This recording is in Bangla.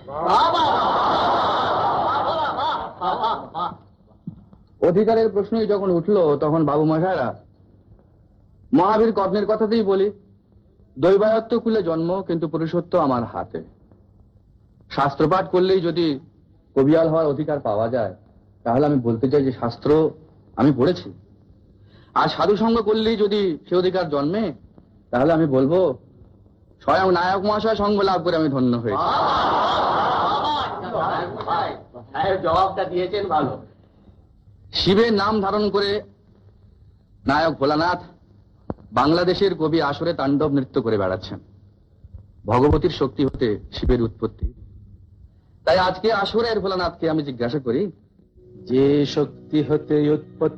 অধিকারের প্রশ্নই যখন উঠলো তখন বাবু মশাইরা মহাবীর কর্ণের কথাতেই বলি, দৈবায়ত্ত কুলে জন্ম কিন্তু পুরুষত্ব আমার হাতে। শাস্ত্রপাঠ করলেই যদি কবিয়াল হওয়ার অধিকার পাওয়া যায়, তাহলে আমি বলতে চাই যে শাস্ত্র আমি পড়েছি। আর সাধু সঙ্গ করলেই যদি সে অধিকার জন্মে, তাহলে আমি বলবো স্বয়ং নায়ক মহাশয় সঙ্গ লাভ করে আমি ধন্য হয়েছি। জবাবটা দিয়েছেন ভালো। শিবের নাম ধারণ করে নায়ক ভোলানাথ বাংলাদেশের কবি আসরে তাণ্ডব নৃত্য করে বেড়াচ্ছেন। ভগবতীর শক্তি হতে শিবের উৎপত্তি। তাই আজকে আসরের ভোলানাথকে আমি জিজ্ঞাসা করি, যে শক্তি হতে উৎপত্তি